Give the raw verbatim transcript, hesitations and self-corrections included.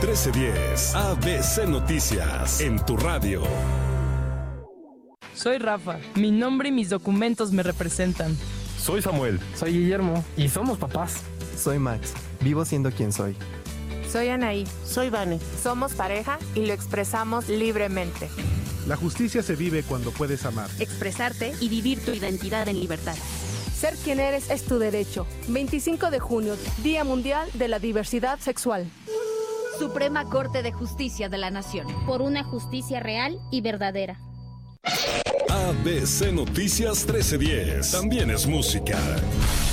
trece diez, A B C Noticias, en tu radio. Soy Rafa, mi nombre y mis documentos me representan. Soy Samuel. Soy Guillermo y somos papás. Soy Max, vivo siendo quien soy. Soy Anaí. Soy Vane. Somos pareja y lo expresamos libremente. La justicia se vive cuando puedes amar, expresarte y vivir tu identidad en libertad. Ser quien eres es tu derecho. veinticinco de junio, Día Mundial de la Diversidad Sexual. Suprema Corte de Justicia de la Nación. Por una justicia real y verdadera. A B C Noticias trece diez. También es música.